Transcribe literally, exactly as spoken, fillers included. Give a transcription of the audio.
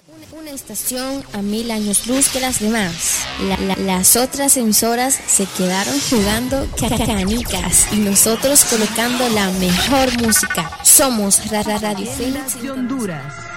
Una estación a mil años luz de las demás. La, la, las otras emisoras se quedaron jugando canicas y nosotros colocando la mejor música. Somos Rara Radio Fénix de Honduras.